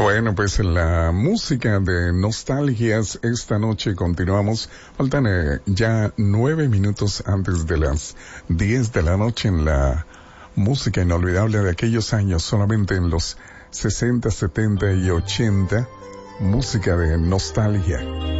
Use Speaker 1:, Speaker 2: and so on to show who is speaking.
Speaker 1: Bueno, pues la música de nostalgias esta noche continuamos. Faltan ya 9 minutos antes de las 10 de la noche en la música inolvidable de aquellos años, solamente en los 60, 70 y 80, música de nostalgia.